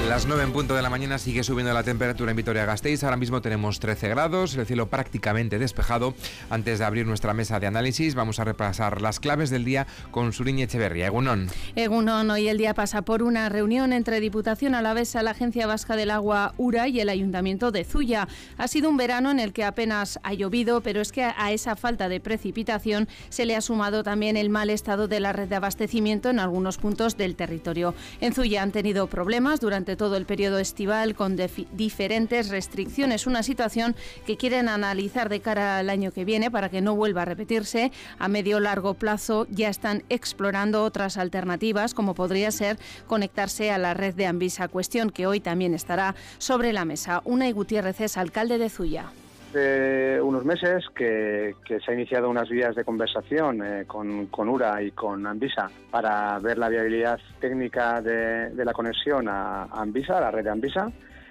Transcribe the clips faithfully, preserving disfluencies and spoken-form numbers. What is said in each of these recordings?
Las nueve en punto de la mañana sigue subiendo la temperatura en Vitoria-Gasteiz. Ahora mismo tenemos trece grados, el cielo prácticamente despejado. Antes de abrir nuestra mesa de análisis, vamos a repasar las claves del día con Suriñe Echeverría. Egunon. Egunon, hoy el día pasa por una reunión entre Diputación Alavesa, la Agencia Vasca del Agua URA y el Ayuntamiento de Zuya. Ha sido un verano en el que apenas ha llovido, pero es que a esa falta de precipitación se le ha sumado también el mal estado de la red de abastecimiento en algunos puntos del territorio. En Zuya han tenido problemas durante todo el periodo estival con diferentes restricciones, una situación que quieren analizar de cara al año que viene para que no vuelva a repetirse. A medio largo plazo ya están explorando otras alternativas, como podría ser conectarse a la red de Anvisa, cuestión que hoy también estará sobre la mesa. Unai Gutiérrez es alcalde de Zuya. Hace unos meses que, que se ha iniciado unas vías de conversación eh, con, con URA y con Anvisa para ver la viabilidad técnica de, de la conexión a, a Anvisa, a la red de Anvisa.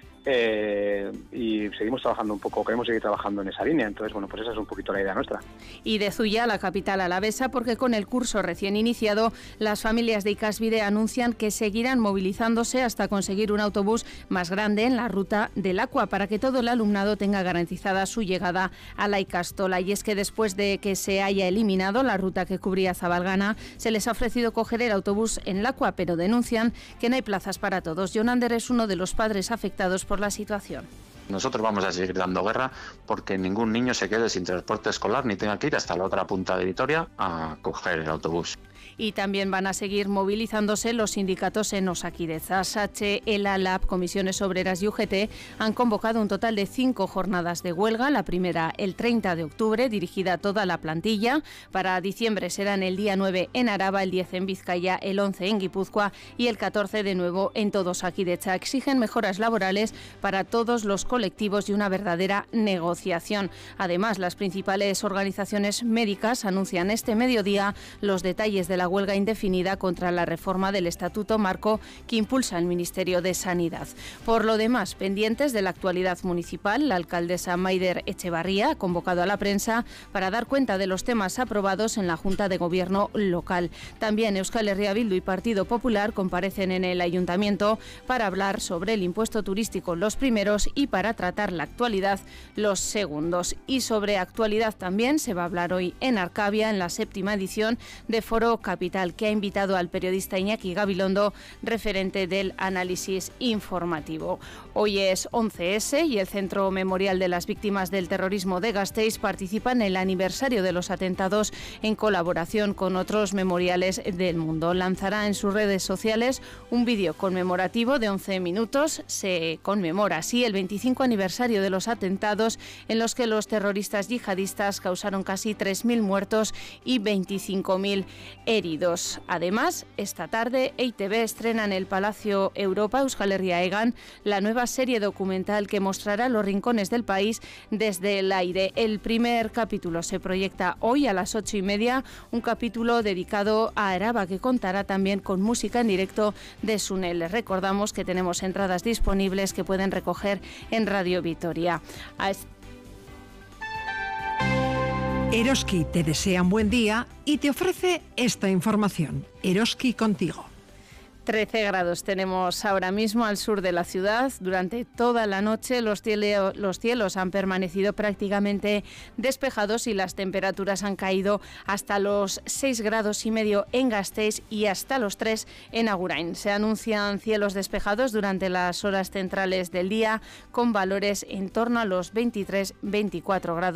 Eh, y seguimos trabajando un poco, queremos seguir trabajando en esa línea, entonces bueno, pues esa es un poquito la idea nuestra. Y de Zuya, la capital alavesa, porque con el curso recién iniciado, las familias de Ikasbide anuncian que seguirán movilizándose hasta conseguir un autobús más grande en la ruta del Aqua, para que todo el alumnado tenga garantizada su llegada a la Ikastola. Y es que después de que se haya eliminado la ruta que cubría Zabalgana, se les ha ofrecido coger el autobús en el Aqua, pero denuncian que no hay plazas para todos. Jon Ander es uno de los padres afectados por la situación. Nosotros vamos a seguir dando guerra porque ningún niño se quede sin transporte escolar ni tenga que ir hasta la otra punta de Vitoria a coger el autobús. Y también van a seguir movilizándose los sindicatos en Osakidetza. S H, ELA, LAB, Comisiones Obreras y U G T han convocado un total de cinco jornadas de huelga. La primera el treinta de octubre, dirigida a toda la plantilla. Para diciembre serán el día nueve en Araba, el diez en Vizcaya, el once en Guipúzcoa y el catorce de nuevo en todo Osakidetza. Exigen mejoras laborales para todos los colectivos y una verdadera negociación. Además, las principales organizaciones médicas anuncian este mediodía los detalles de la huelga indefinida contra la reforma del Estatuto Marco que impulsa el Ministerio de Sanidad. Por lo demás, pendientes de la actualidad municipal, la alcaldesa Maider Echevarría ha convocado a la prensa para dar cuenta de los temas aprobados en la Junta de Gobierno local. También Euskal Herria Bildu y Partido Popular comparecen en el Ayuntamiento para hablar sobre el impuesto turístico los primeros y para tratar la actualidad los segundos. Y sobre actualidad también se va a hablar hoy en Arcavia, en la séptima edición de Foro Capital, que ha invitado al periodista Iñaki Gabilondo, referente del análisis informativo. Hoy es once ese y el Centro Memorial de las Víctimas del Terrorismo de Gasteiz participa en el aniversario de los atentados en colaboración con otros memoriales del mundo. Lanzará en sus redes sociales un vídeo conmemorativo de once minutos. Se conmemora así el veinticinco aniversario de los atentados en los que los terroristas yihadistas causaron casi tres mil muertos y veinticinco mil heridos. Además, esta tarde E I Te Be estrena en el Palacio Europa Euskal Herria Egan la nueva serie documental que mostrará los rincones del país desde el aire. El primer capítulo se proyecta hoy a las ocho y media, un capítulo dedicado a Araba que contará también con música en directo de Sunel. Les recordamos que tenemos entradas disponibles que pueden recoger en Radio Vitoria. A Eroski te desea un buen día y te ofrece esta información. Eroski contigo. trece grados tenemos ahora mismo al sur de la ciudad. Durante toda la noche los cielos, los cielos han permanecido prácticamente despejados y las temperaturas han caído hasta los seis grados y medio en Gasteiz y hasta los tres en Agurain. Se anuncian cielos despejados durante las horas centrales del día con valores en torno a los veintitrés a veinticuatro grados.